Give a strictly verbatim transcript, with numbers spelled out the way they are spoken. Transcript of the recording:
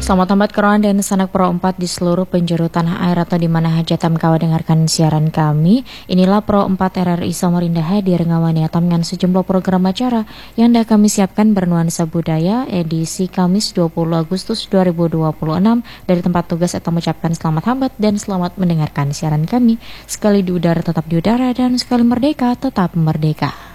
Selamat hambat kerohan dan sanak pro empat di seluruh penjuru tanah air atau di mana hajatam kawa dengarkan siaran kami. Inilah Pro empat R R I Samarinda hadir ngawani dengan sejumlah program acara yang dah kami siapkan bernuansa budaya edisi Kamis dua puluh Agustus dua ribu dua puluh enam. Dari tempat tugas saya mengucapkan selamat hambat dan selamat mendengarkan siaran kami. Sekali di udara tetap di udara dan sekali merdeka tetap merdeka.